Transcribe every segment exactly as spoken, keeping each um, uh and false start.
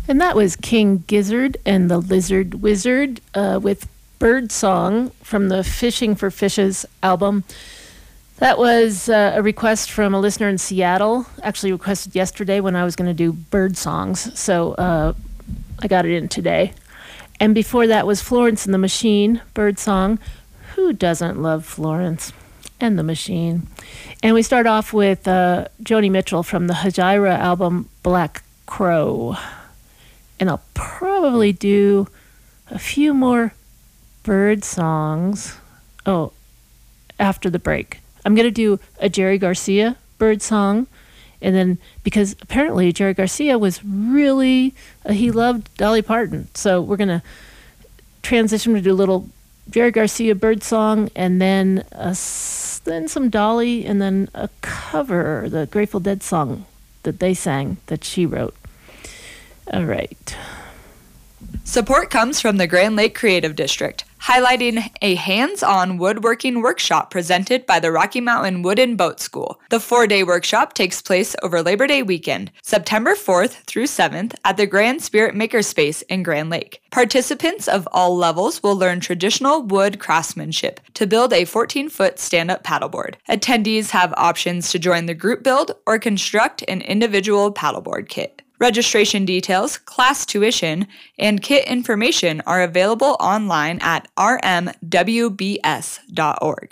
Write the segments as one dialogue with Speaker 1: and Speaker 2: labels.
Speaker 1: And that was King Gizzard and the Lizard Wizard uh, with Bird Song from the Fishing for Fishes album. That was uh, a request from a listener in Seattle, actually requested yesterday when I was going to do bird songs. So uh, I got it in today. And before that was Florence and the Machine, Bird Song. Who doesn't love Florence and the Machine? And we start off with uh, Joni Mitchell from the Hajira album Black Crow. And I'll probably do a few more bird songs. Oh, after the break. I'm going to do a Jerry Garcia bird song. And then, because apparently Jerry Garcia was really, uh, he loved Dolly Parton. So we're going to transition to do a little Jerry Garcia bird song, and then uh, then some Dolly, and then a cover, the Grateful Dead song that they sang, that she wrote. All right.
Speaker 2: Support comes from the Grand Lake Creative District, highlighting a hands-on woodworking workshop presented by the Rocky Mountain Wood and Boat School. The four-day workshop takes place over Labor Day weekend, September fourth through seventh, at the Grand Spirit Makerspace in Grand Lake. Participants of all levels will learn traditional wood craftsmanship to build a fourteen-foot stand-up paddleboard. Attendees have options to join the group build or construct an individual paddleboard kit. Registration details, class tuition, and kit information are available online at r m w b s dot org.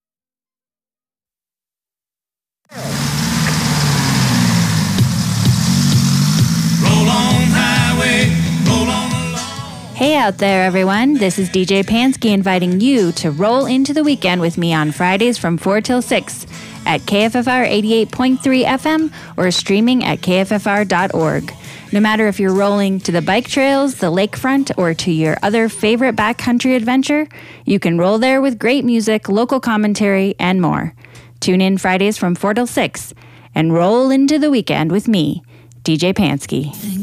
Speaker 3: Roll on highway, roll on along.
Speaker 4: Hey out there, everyone. This is D J Pansky inviting you to roll into the weekend with me on Fridays from four till six. At K F F R eighty-eight point three F M or streaming at k f f r dot org. No matter if you're rolling to the bike trails, the lakefront, or to your other favorite backcountry adventure, you can roll there with great music, local commentary, and more. Tune in Fridays from four till six and roll into the weekend with me, D J Pansky.